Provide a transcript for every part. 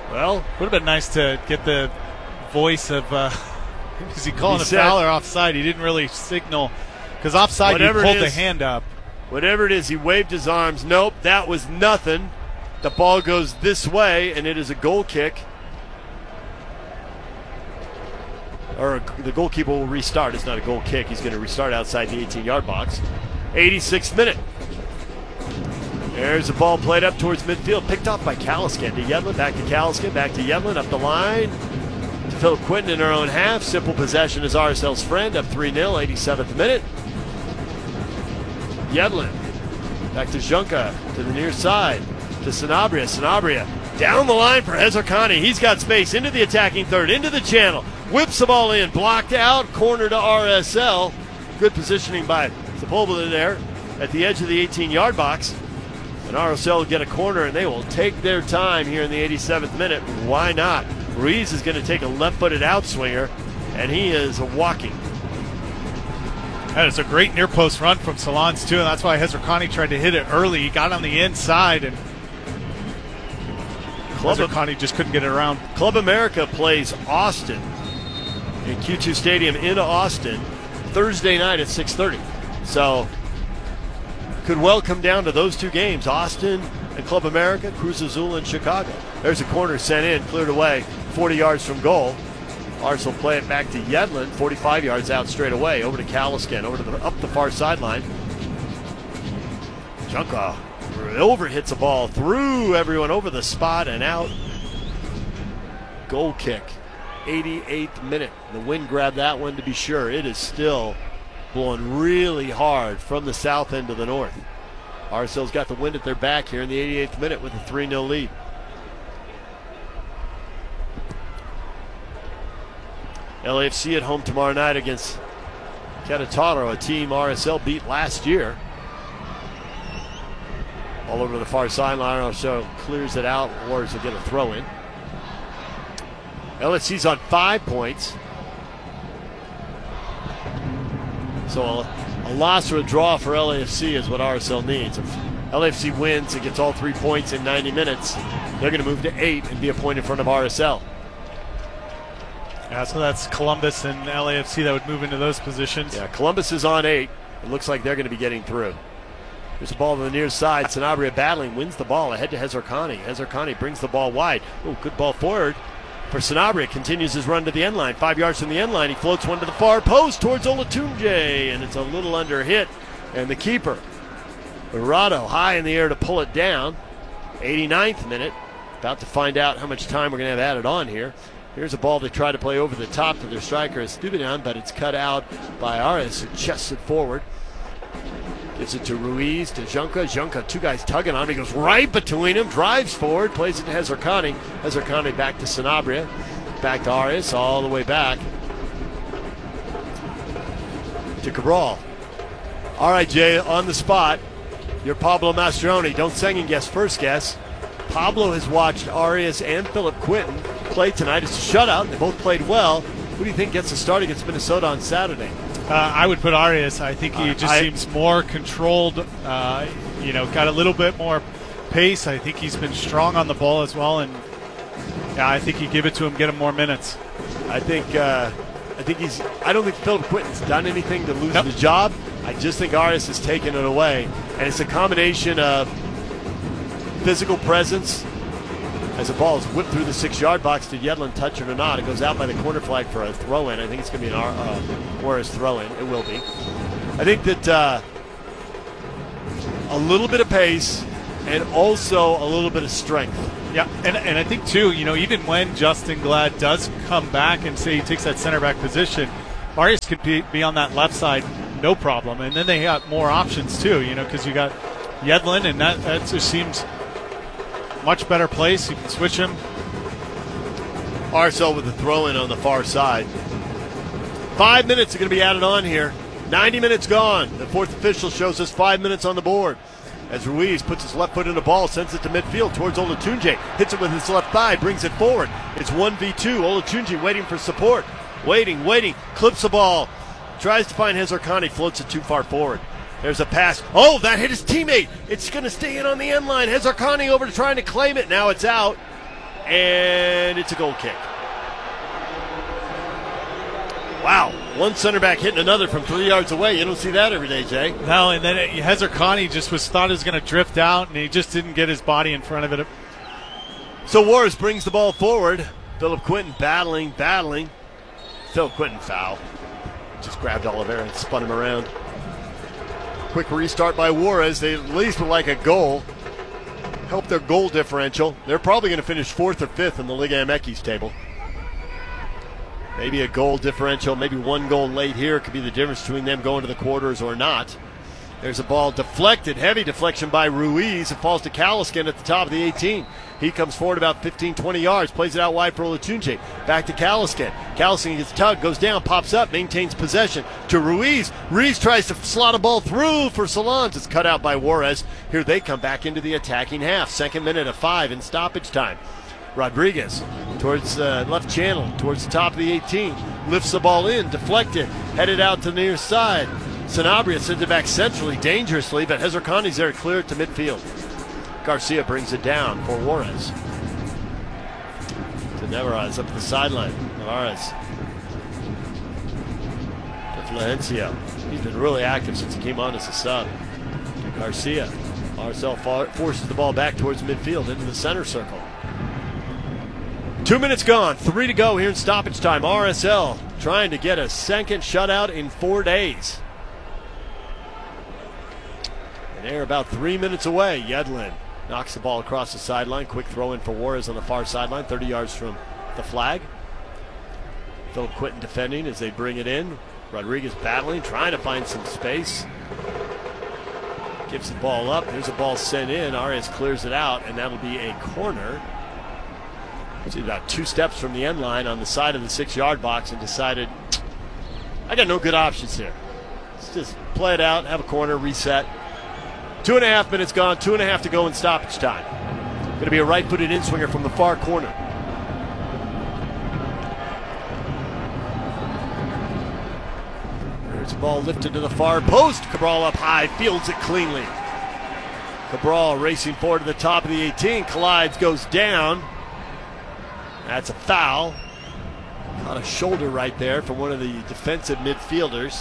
Well, would have been nice to get the voice of is he calling a foul or offside? He didn't really signal because offside you pulled the hand up. Whatever it is, he waved his arms. Nope, that was nothing. The ball goes this way, and it is a goal kick. Or the goalkeeper will restart. It's not a goal kick. He's going to restart outside the 18-yard box. 86th minute. There's the ball played up towards midfield. Picked off by Caliscan to Yedlin. Back to Caliscan. Back to Yedlin. Up the line to Philip Quinton in our own half. Simple possession is RSL's friend. Up 3-0. 87th minute. Yedlin. Back to Junka. To the near side. To Sanabria. Sanabria down the line for Hezarkhani. He's got space into the attacking third. Into the channel. Whips the ball in. Blocked out. Corner to RSL. Good positioning by Sepulveda there at the edge of the 18-yard box. And RSL will get a corner, and they will take their time here in the 87th minute. Why not? Ruiz is going to take a left-footed outswinger, and he is walking. That is a great near-post run from Salons, too, and that's why Hezarkhani tried to hit it early. He got on the inside, and Hezarkhani just couldn't get it around. Club America plays Austin in Q2 Stadium in Austin Thursday night at 6:30. So could well come down to those two games, Austin and Club America, Cruz Azul and Chicago. There's a corner sent in, cleared away, 40 yards from goal. Arsenal play it back to Yedlin, 45 yards out straight away, over to Caliscan, up the far sideline. Junka overhits the ball through everyone over the spot and out. Goal kick, 88th minute. The wind grabbed that one to be sure. It is still blowing really hard from the south end to the north. RSL's got the wind at their back here in the 88th minute with a 3-0 lead. LAFC at home tomorrow night against Querétaro, a team RSL beat last year. All over the far sideline, RSL clears it out. Warriors will get a throw in. LAFC's on 5 points. So a loss or a draw for LAFC is what RSL needs. If LAFC wins and gets all 3 points in 90 minutes, they're going to move to 8 and be a point in front of RSL. Yeah, so that's Columbus and LAFC that would move into those positions. Yeah, Columbus is on 8. It looks like they're going to be getting through. Here's the ball to the near side. Sanabria battling, wins the ball ahead to Hezarkhani. Hezarkhani brings the ball wide. Oh, good ball forward for Sanabria. Continues his run to the end line. 5 yards from the end line. He floats one to the far post towards Olatunji, and it's a little under hit. And the keeper, Dorado, high in the air to pull it down. 89th minute. About to find out how much time we're going to have added on here. Here's a ball they try to play over the top to their striker, Estupiñán, but it's cut out by Ares, who chests it forward. Gives it to Ruiz, to Junka. Junka, two guys tugging on him. He goes right between them, drives forward, plays it to Hezarkhani. Hezarkhani back to Sanabria, back to Ares, all the way back to Cabral. All right, Jay, on the spot, you're Pablo Mastroeni. Don't second guess, first guess. Pablo has watched Arias and Philip Quinton play tonight. It's a shutout. They both played well. Who do you think gets the start against Minnesota on Saturday? I would put Arias. I think he just seems more controlled, got a little bit more pace. I think he's been strong on the ball as well, and I think you give it to him, get him more minutes. I don't think Philip Quinton's done anything to lose the job. I just think Arias has taken it away, and it's a combination of physical presence. As the ball is whipped through the 6-yard box, did Yedlin touch it or not? It goes out by the corner flag for a throw-in. I think it's going to be an Juarez throw-in. It will be. I think that a little bit of pace and also a little bit of strength. Yeah, and I think, too, even when Justin Glad does come back and say he takes that center back position, Arias could be on that left side, no problem. And then they got more options, too, because you got Yedlin, and that just seems much better place. You can switch him. RSL with the throw-in on the far side. 5 minutes are going to be added on here. 90 minutes gone. The fourth official shows us 5 minutes on the board. As Ruiz puts his left foot in the ball, sends it to midfield towards Olatunji. Hits it with his left thigh, brings it forward. It's 1v2. Olatunji waiting for support. Waiting. Clips the ball. Tries to find Hezarkhani. Floats it too far forward. There's a pass. Oh, that hit his teammate. It's going to stay in on the end line. Hezarkhani over to trying to claim it. Now it's out. and it's a goal kick. Wow, one center back hitting another from 3 yards away. You don't see that every day, Jay. No, and then Hezer Khani just thought it was going to drift out, and he just didn't get his body in front of it. So Juarez brings the ball forward. Philip Quinton battling. Philip Quinton foul. Just grabbed Oliveira and spun him around. Quick restart by Juarez. They at least would like a goal. Help their goal differential. They're probably going to finish 4th or 5th in the Liga MX table. Maybe a goal differential, maybe one goal late here could be the difference between them going to the quarters or not. There's a ball deflected, heavy deflection by Ruiz. It falls to Caliscan at the top of the 18. He comes forward about 15, 20 yards, plays it out wide for Olatunji. Back to Caliscan. Caliscan gets tugged, goes down, pops up, maintains possession to Ruiz. Ruiz tries to slot a ball through for Solans. It's cut out by Juarez. Here they come back into the attacking half. 2nd minute of 5 in stoppage time. Rodriguez towards left channel, towards the top of the 18. Lifts the ball in, deflected, headed out to the near side. Sanabria sends it back centrally, dangerously, but Hezer Khani's there to clear it to midfield. Garcia brings it down for Juarez. To Nevarez up the sideline. Nevarez. To Florencio. He's been really active since he came on as a sub. To Garcia. RSL forces the ball back towards midfield into the center circle. 2 minutes gone, 3 to go here in stoppage time. RSL trying to get a second shutout in 4 days. And they're about 3 minutes away. Yedlin knocks the ball across the sideline. Quick throw in for Juarez on the far sideline, 30 yards from the flag. Philip Quinton defending as they bring it in. Rodriguez battling, trying to find some space. Gives the ball up. There's a ball sent in. Arias clears it out, and that'll be a corner. See, about 2 steps from the end line on the side of the 6-yard box and decided, I got no good options here. Let's just play it out, have a corner, reset. 2.5 minutes gone, 2.5 to go in stoppage time. Going to be a right-footed in-swinger from the far corner. There's a ball lifted to the far post. Cabral up high, fields it cleanly. Cabral racing forward to the top of the 18, collides, goes down. That's a foul. Caught a shoulder right there from one of the defensive midfielders.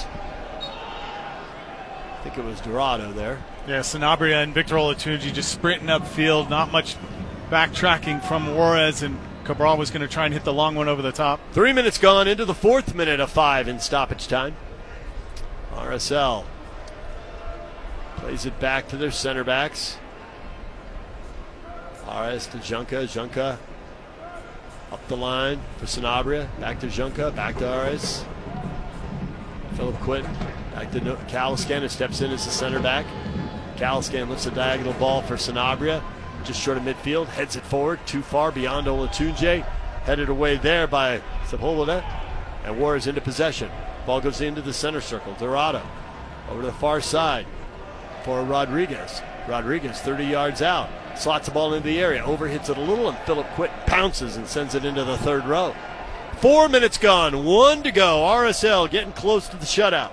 I think it was Dorado there. Yeah, Sanabria and Victor Olatunji just sprinting upfield. Not much backtracking from Juarez, and Cabral was going to try and hit the long one over the top. 3 minutes gone into the 4th minute of 5 in stoppage time. RSL plays it back to their center backs. Arias to Junca. Up the line for Sanabria. Back to Junca. Back to Arias. Philip Quinton. Back to Caliscan, who steps in as the center back. Caliscan lifts a diagonal ball for Sanabria. Just short of midfield. Heads it forward. Too far beyond Olatunji. Headed away there by Sepulveda. And Juarez into possession. Ball goes into the center circle. Dorado over to the far side for Rodriguez. Rodriguez 30 yards out. Slots the ball into the area, overhits it a little, and Philip Quinton pounces and sends it into the 3rd row. 4 minutes gone, 1 to go. RSL getting close to the shutout.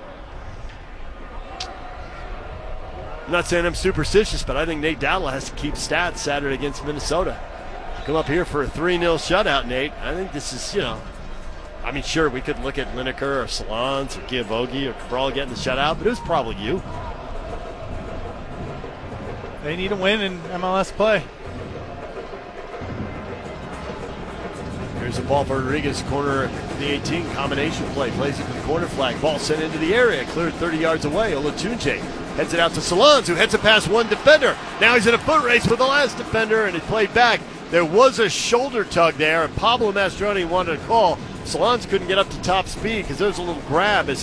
I'm not saying I'm superstitious, but I think Nate Dowdle has to keep stats Saturday against Minnesota. Come up here for a 3-0 shutout, Nate. I think this is, I mean, sure, we could look at Lineker or Solans or Giavogi or Cabral getting the shutout, but it was probably you. They need a win in MLS play. Here's a ball for Rodriguez, corner the 18, combination play, plays it to the corner flag, ball sent into the area, cleared 30 yards away. Olatunji heads it out to Solans, who heads it past one defender. Now he's in a foot race with the last defender, and it played back. There was a shoulder tug there, and Pablo Mastroni wanted a call. Solans couldn't get up to top speed because there was a little grab as